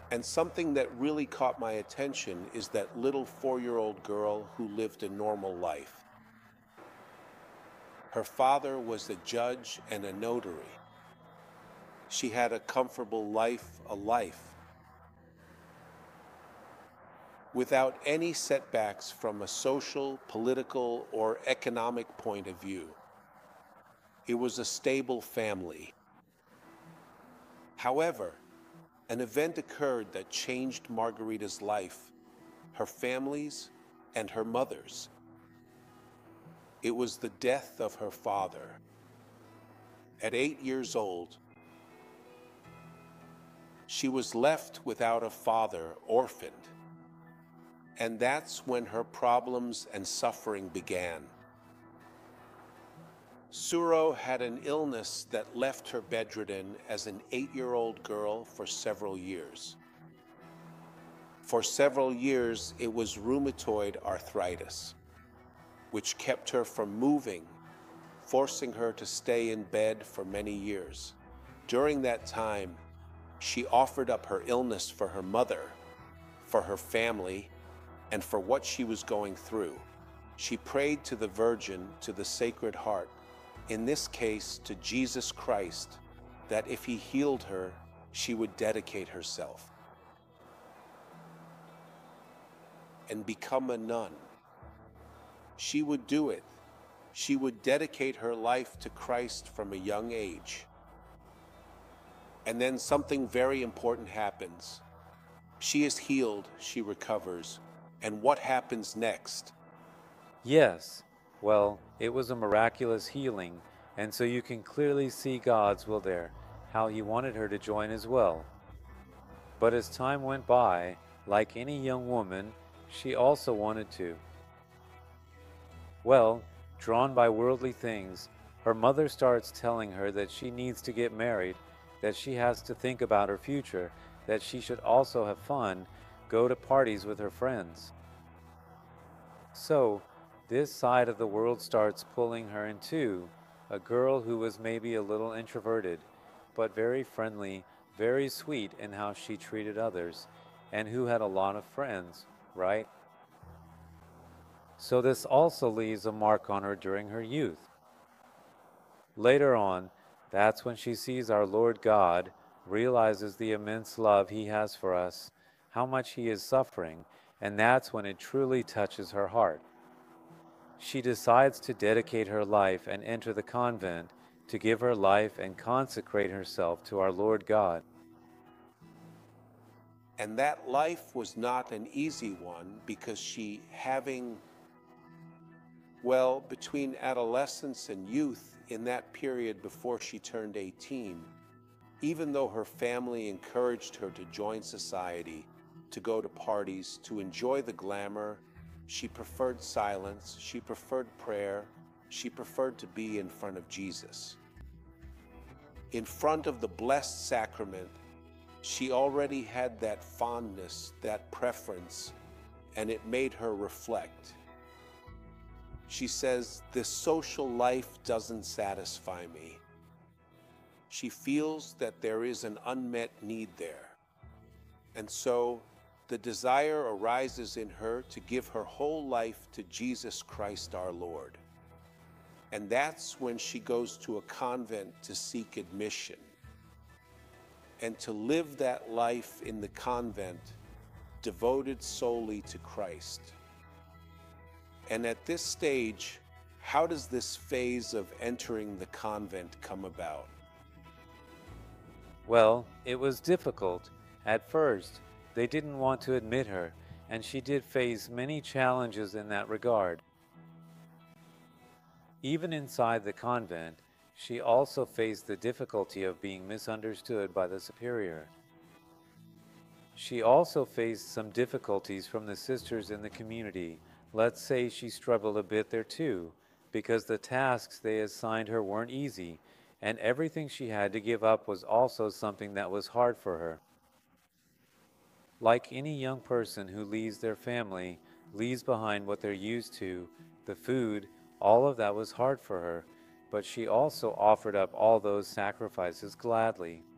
And something that really caught my attention is that little 4-year-old girl who lived a normal life. Her father was a judge and a notary. She had a comfortable life, a life without any setbacks from a social, political, or economic point of view. It was a stable family. However, an event occurred that changed Margarita's life, her family's, and her mother's. It was the death of her father. At 8 years old, she was left without a father, orphaned. And that's when her problems and suffering began. Suro had an illness that left her bedridden as an 8-year-old girl for several years. For several years, it was rheumatoid arthritis, which kept her from moving, forcing her to stay in bed for many years. During that time, she offered up her illness for her mother, for her family, and for what she was going through. She prayed to the Virgin, to the Sacred Heart, in this case to Jesus Christ, that if he healed her, she would dedicate herself and become a nun. She would do it. She would dedicate her life to Christ from a young age. And then something very important happens. She is healed, she recovers. And what happens next? Yes, well, it was a miraculous healing, and so you can clearly see God's will there, how he wanted her to join as well. But as time went by, like any young woman, she also wanted to. Well, drawn by worldly things, her mother starts telling her that she needs to get married, that she has to think about her future, that she should also have fun, go to parties with her friends. So, this side of the world starts pulling her into a girl who was maybe a little introverted, but very friendly, very sweet in how she treated others, and who had a lot of friends, right? So, this also leaves a mark on her during her youth. Later on, that's when she sees our Lord God, realizes the immense love he has for us, how much he is suffering, and that's when it truly touches her heart. She decides to dedicate her life and enter the convent to give her life and consecrate herself to our Lord God. And that life was not an easy one because between adolescence and youth, in that period before she turned 18, even though her family encouraged her to join society, to go to parties, to enjoy the glamour, she preferred silence, she preferred prayer, she preferred to be in front of Jesus. In front of the Blessed Sacrament, she already had that fondness, that preference, and it made her reflect. She says, "This social life doesn't satisfy me." She feels that there is an unmet need there. And so the desire arises in her to give her whole life to Jesus Christ our Lord. And that's when she goes to a convent to seek admission and to live that life in the convent devoted solely to Christ. And at this stage, how does this phase of entering the convent come about? Well, it was difficult. At first, they didn't want to admit her, and she did face many challenges in that regard. Even inside the convent, she also faced the difficulty of being misunderstood by the superior. She also faced some difficulties from the sisters in the community. Let's say she struggled a bit there too, because the tasks they assigned her weren't easy, and everything she had to give up was also something that was hard for her. Like any young person who leaves their family, leaves behind what they're used to, the food, all of that was hard for her, but she also offered up all those sacrifices gladly.